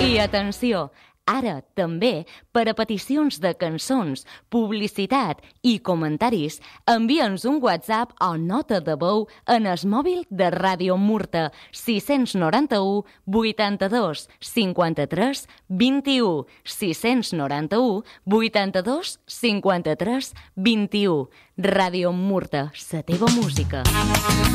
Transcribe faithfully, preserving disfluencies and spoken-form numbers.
I atenció, ara també, per a peticions de cançons, publicitat i comentaris, envia'ns un WhatsApp o nota de veu en el mòbil de Ràdio Murta sis nou u, vuitanta-dos, cinquanta-tres, vint-i-u, sis nou u, vuitanta-dos, cinquanta-tres, vint-i-u. Ràdio Murta, la teva música.